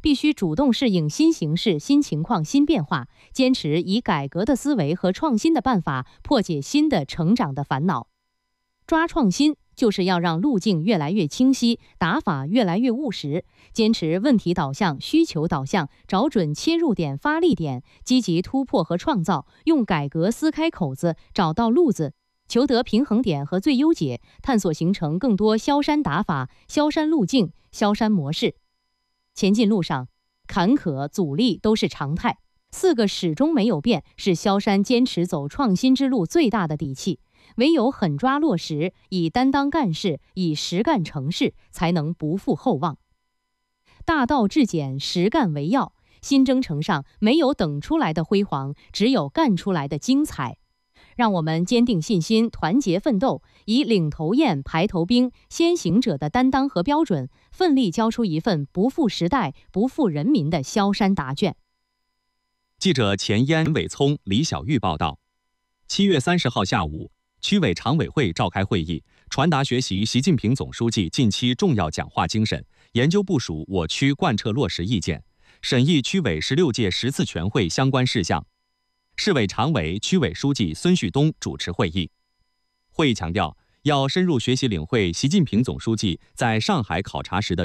必须主动适应新形势、新情况、新变化，坚持以改革的思维和创新的办法破解新的成长的烦恼。抓创新就是要让路径越来越清晰，打法越来越务实，坚持问题导向、需求导向，找准切入点、发力点，积极突破和创造，用改革撕开口子，找到路子，求得平衡点和最优解，探索形成更多萧山打法、萧山路径、萧山模式。前进路上，坎坷阻力都是常态，4个始终没有变，是萧山坚持走创新之路最大的底气。唯有狠抓落实，以担当干事，以实干成事，才能不负厚望。大道至简，实干为要。新征程上没有等出来的辉煌，只有干出来的精彩。让我们坚定信心，团结奋斗，以领头雁、排头兵、先行者的担当和标准，奋力交出一份不负时代、不负人民的萧山答卷。 记者钱烟、伟聪、李小玉报道。7月30号下午，区委常委会召开会议，传达学习习近平总书记近期重要讲话精神，研究部署我区贯彻落实意见，审议区委16届10次全会相关事项。市委常委、区委书记孙旭东主持会议。会议强调，要深入学习领会习近平总书记在上海考察时的